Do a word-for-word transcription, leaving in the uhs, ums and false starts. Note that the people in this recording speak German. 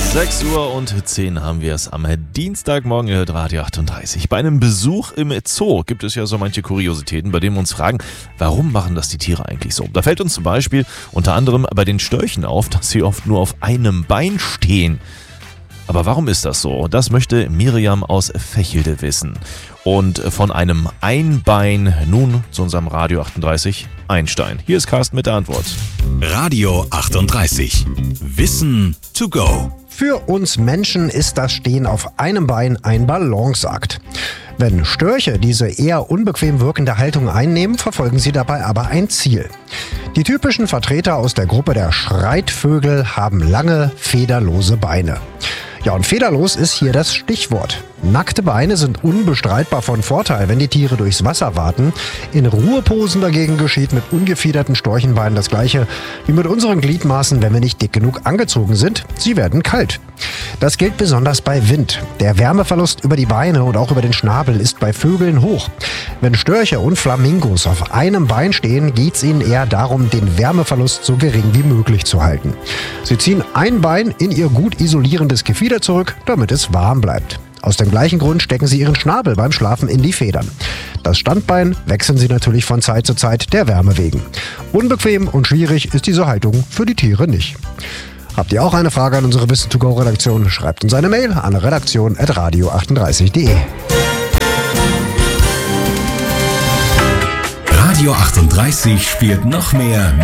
sechs Uhr und zehn haben wir es am Dienstagmorgen, ihr hört Radio achtunddreißig. Bei einem Besuch im Zoo gibt es ja so manche Kuriositäten, bei denen wir uns fragen, warum machen das die Tiere eigentlich so? Da fällt uns zum Beispiel unter anderem bei den Störchen auf, dass sie oft nur auf einem Bein stehen. Aber warum ist das so? Das möchte Miriam aus Vechelde wissen. Und von einem Einbein nun zu unserem Radio achtunddreißig Einstein. Hier ist Carsten mit der Antwort. Radio achtunddreißig. Wissen to go. Für uns Menschen ist das Stehen auf einem Bein ein Balanceakt. Wenn Störche diese eher unbequem wirkende Haltung einnehmen, verfolgen sie dabei aber ein Ziel. Die typischen Vertreter aus der Gruppe der Schreitvögel haben lange, federlose Beine. Ja, und federlos ist hier das Stichwort. Nackte Beine sind unbestreitbar von Vorteil, wenn die Tiere durchs Wasser warten. In Ruheposen dagegen geschieht mit ungefiederten Storchenbeinen das Gleiche wie mit unseren Gliedmaßen, wenn wir nicht dick genug angezogen sind. Sie werden kalt. Das gilt besonders bei Wind. Der Wärmeverlust über die Beine und auch über den Schnabel ist bei Vögeln hoch. Wenn Störche und Flamingos auf einem Bein stehen, geht es ihnen eher darum, den Wärmeverlust so gering wie möglich zu halten. Sie ziehen ein Bein in ihr gut isolierendes Gefieder zurück, damit es warm bleibt. Aus dem gleichen Grund stecken sie ihren Schnabel beim Schlafen in die Federn. Das Standbein wechseln sie natürlich von Zeit zu Zeit der Wärme wegen. Unbequem und schwierig ist diese Haltung für die Tiere nicht. Habt ihr auch eine Frage an unsere Wissen to go Redaktion? Schreibt uns eine Mail an redaktion at radio achtunddreißig punkt de. Radio achtunddreißig spielt noch mehr